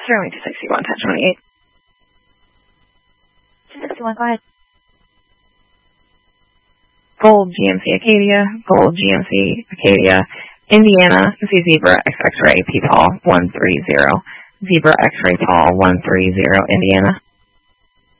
Sterling 261, 1028. 261, go ahead. Gold GMC Acadia, Gold GMC Acadia, Indiana, Zebra X-Ray P Paul 130, Zebra X-Ray Paul 130, Indiana.